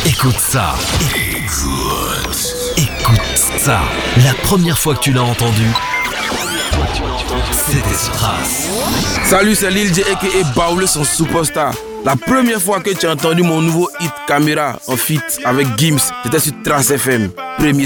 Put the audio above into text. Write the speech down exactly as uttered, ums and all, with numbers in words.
Écoute ça. Écoute. Écoute ça. La première fois que tu l'as entendu, c'était Strass. Salut, c'est Lil J aka Baoulé son superstar. La première fois que tu as entendu mon nouveau hit Caméra en feat avec Gims, c'était sur Trace F M. Premier